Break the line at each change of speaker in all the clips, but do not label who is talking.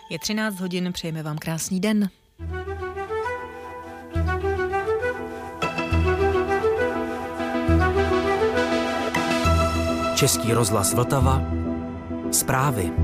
Je 13 hodin, přejeme vám krásný den.
Český rozhlas Vltava. Zprávy.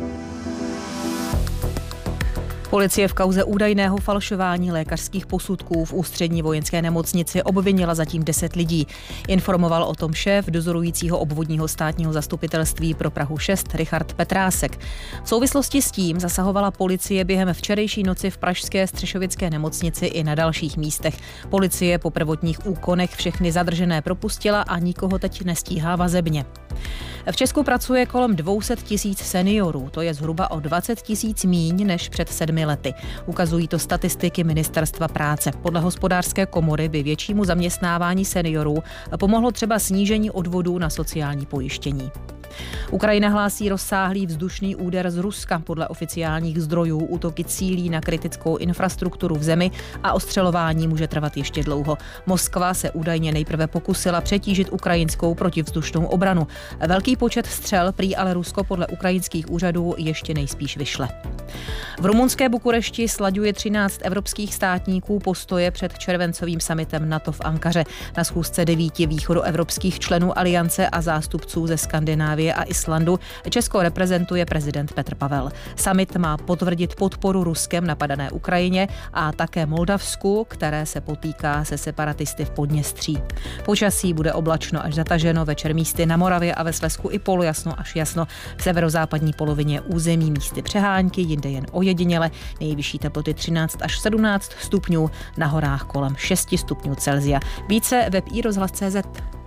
Policie v kauze údajného falšování lékařských posudků v Ústřední vojenské nemocnici obvinila zatím 10 lidí. Informoval o tom šéf dozorujícího obvodního státního zastupitelství pro Prahu 6 Richard Petrásek. V souvislosti s tím zasahovala policie během včerejší noci v pražské Střešovické nemocnici i na dalších místech. Policie po prvotních úkonech všechny zadržené propustila a nikoho teď nestíhá vazebně. V Česku pracuje kolem 200 000 seniorů, to je zhruba o 20 000 míň než před 7 lety. Ukazují to statistiky Ministerstva práce. Podle Hospodářské komory by většímu zaměstnávání seniorů pomohlo třeba snížení odvodů na sociální pojištění. Ukrajina hlásí rozsáhlý vzdušný úder z Ruska. Podle oficiálních zdrojů útoky cílí na kritickou infrastrukturu v zemi a ostřelování může trvat ještě dlouho. Moskva se údajně nejprve pokusila přetížit ukrajinskou protivzdušnou obranu. Velký počet střel prý ale Rusko podle ukrajinských úřadů ještě nejspíš vyšle. V rumunské Bukurešti slaďuje 13 evropských státníků postoje před červencovým summitem NATO v Ankaře. Na schůzce 9 východoevropských členů aliance a zástupců ze Skandinávie a Islandu Česko reprezentuje prezident Petr Pavel. Summit má potvrdit podporu Ruskem napadané Ukrajině a také Moldavsku, které se potýká se separatisty v Podněstří. Počasí bude oblačno až zataženo, večer místy na Moravě a ve Slezsku i polojasno až jasno. V severozápadní polovině území místy přehánky, jinde jen ojediněle, nejvyšší teploty 13 až 17 stupňů, na horách kolem 6 stupňů Celsia. Více web iRozhlas.cz.